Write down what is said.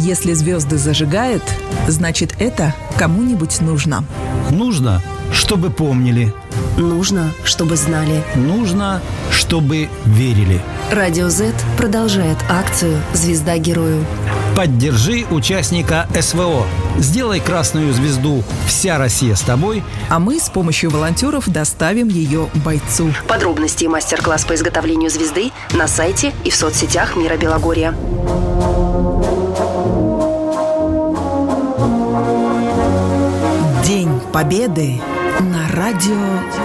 Если звезды зажигают, значит, это кому-нибудь нужно. Нужно, чтобы помнили. Нужно, чтобы знали. Нужно, чтобы верили. Радио Z продолжает акцию «Звезда герою». Поддержи участника СВО. Сделай красную звезду «Вся Россия с тобой». А мы с помощью волонтеров доставим ее бойцу. Подробности и мастер-класс по изготовлению звезды на сайте и в соцсетях Мира Белогорья. День Победы на радио